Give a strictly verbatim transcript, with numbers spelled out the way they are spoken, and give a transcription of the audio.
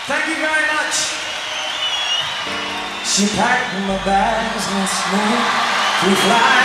Thank you very much. She packed my bags last night. We fly